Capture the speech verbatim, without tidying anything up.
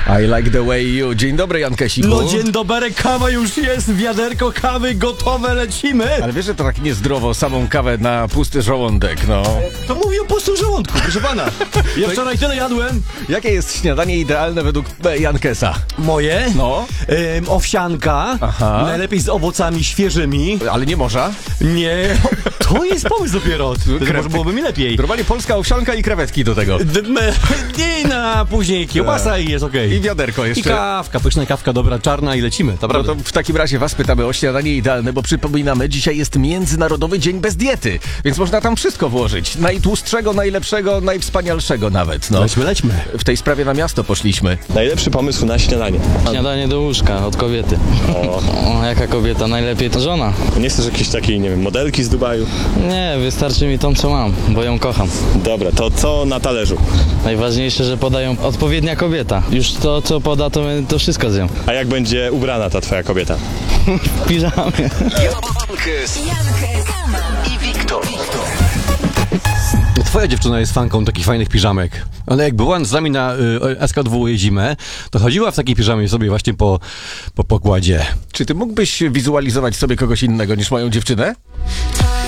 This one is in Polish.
I like the way you. Dzień dobry, Jankesiku. No dzień dobry, kawa już jest, wiaderko kawy gotowe, lecimy. Ale wiesz, że to tak niezdrowo, samą kawę na pusty żołądek, no. To mówi o pustym żołądku, proszę pana. Ja wczoraj tyle jadłem. Jakie jest śniadanie idealne według Jankesa? Moje? No. Ym, owsianka, Aha. najlepiej z owocami świeżymi. Ale nie morza. Nie, to jest pomysł dopiero. To może byłoby mi lepiej. Normalnie polska owsianka i krewetki do tego. D- me- I na później kiełbasa i jest okej. I wiaderko jeszcze. I kawka, pyszna kawka, dobra, czarna i lecimy, No naprawdę. to w takim razie was pytamy o śniadanie idealne, bo przypominamy, dzisiaj jest Międzynarodowy Dzień Bez Diety, więc można tam wszystko włożyć. Najtłustszego, najlepszego, najwspanialszego nawet, no. Lećmy, lećmy. W tej sprawie na miasto poszliśmy. Najlepszy pomysł na śniadanie. Śniadanie do łóżka od kobiety. O, O, jaka kobieta? Najlepiej to żona. nie chcesz jakiejś takiej, nie wiem, modelki z Dubaju? Nie, wystarczy mi tą, co mam, bo ją kocham. Dobra, to co na talerzu? Najważniejsze, że podają odpowiednia kobieta. Już to, co poda, to, to wszystko zjem. A jak będzie ubrana ta twoja kobieta? W piżamie. Jankes, Kama i Wiktor. Twoja dziewczyna jest fanką takich fajnych piżamek. Ona jak była z nami na y, S K dwa zimę, to chodziła w takiej piżamie sobie właśnie po, po pokładzie. Czy ty mógłbyś wizualizować sobie kogoś innego niż moją dziewczynę?